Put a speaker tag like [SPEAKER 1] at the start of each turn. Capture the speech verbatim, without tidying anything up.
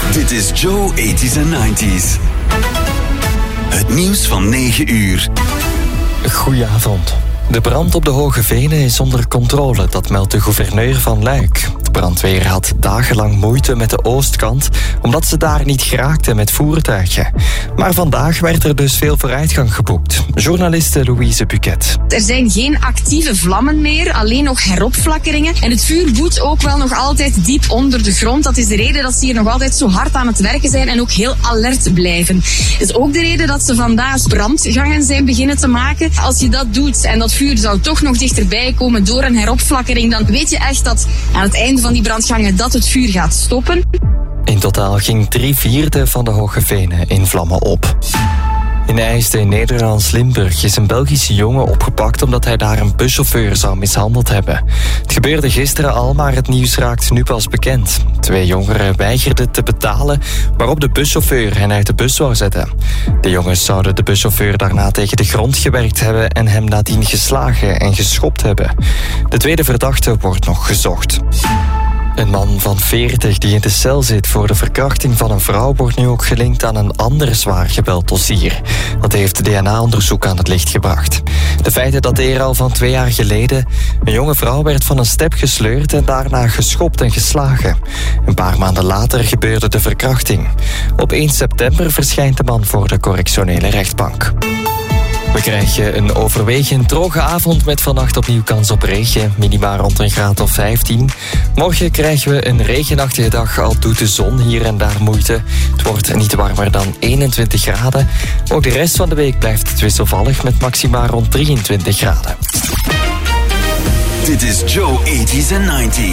[SPEAKER 1] Dit is Joe eighties en nineties. Het nieuws van negen uur.
[SPEAKER 2] Goedenavond. De brand op de Hoge Venen is onder controle, dat meldt de gouverneur van Luik. De brandweer had dagenlang moeite met de oostkant, omdat ze daar niet geraakten met voertuigen. Maar vandaag werd er dus veel vooruitgang geboekt. Journaliste Louise Buquet.
[SPEAKER 3] Er zijn geen actieve vlammen meer, alleen nog heropflakkeringen. En het vuur woedt ook wel nog altijd diep onder de grond. Dat is de reden dat ze hier nog altijd zo hard aan het werken zijn en ook heel alert blijven. Dat is ook de reden dat ze vandaag brandgangen zijn beginnen te maken. Als je dat doet en dat vuur zou toch nog dichterbij komen door een heropflakkering, dan weet je echt dat aan het einde van die brandgangen dat het vuur gaat stoppen.
[SPEAKER 2] In totaal ging drie vierde van de Hoge Venen in vlammen op. In IJsden in Nederlands-Limburg is een Belgische jongen opgepakt omdat hij daar een buschauffeur zou mishandeld hebben. Het gebeurde gisteren al, maar het nieuws raakt nu pas bekend. Twee jongeren weigerden te betalen, waarop de buschauffeur hen uit de bus wou zetten. De jongens zouden de buschauffeur daarna tegen de grond gewerkt hebben en hem nadien geslagen en geschopt hebben. De tweede verdachte wordt nog gezocht. Een man van veertig die in de cel zit voor de verkrachting van een vrouw wordt nu ook gelinkt aan een ander zwaar geweld dossier. Dat heeft D N A-onderzoek aan het licht gebracht. De feiten dateren al van twee jaar geleden. Een jonge vrouw werd van een step gesleurd en daarna geschopt en geslagen. Een paar maanden later gebeurde de verkrachting. Op één september verschijnt de man voor de correctionele rechtbank. We krijgen een overwegend droge avond met vannacht opnieuw kans op regen. Minima rond een graad of vijftien. Morgen krijgen we een regenachtige dag, al doet de zon hier en daar moeite. Het wordt niet warmer dan eenentwintig graden. Ook de rest van de week blijft het wisselvallig met maxima rond drieëntwintig graden.
[SPEAKER 1] Dit is Joe eighties en nineties.